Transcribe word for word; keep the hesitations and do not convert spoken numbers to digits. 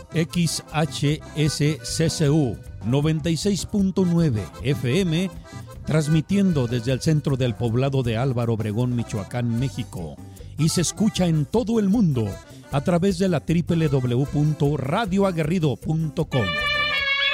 X H S C C U noventa y seis punto nueve F M, transmitiendo desde el centro del poblado de Álvaro Obregón, Michoacán, México, y se escucha en todo el mundo a través de la doble u doble u doble u punto radio aguerrido punto com.